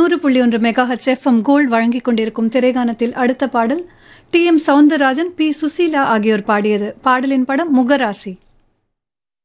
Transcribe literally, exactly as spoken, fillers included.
நூறு புள்ளி ஒன்று மெகா ஹெச் எஃப்எம் கோல்ட் வழங்கிக் கொண்டிருக்கும் திரைகானத்தில் அடுத்த பாடல் D M Soundararajan, B Susheela ஆகியோர் பாடியது. பாடலின் படம் முகராசி.